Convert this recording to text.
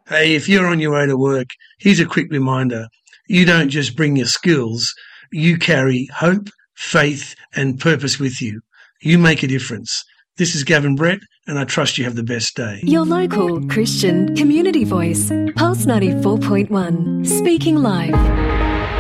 Hey, if you're on your way to work, here's a quick reminder. You don't just bring your skills, you carry hope, faith, and purpose with you. You make a difference. This is Gavin Brett, and I trust you have the best day. Your local Christian community voice, Pulse 94.1, speaking live.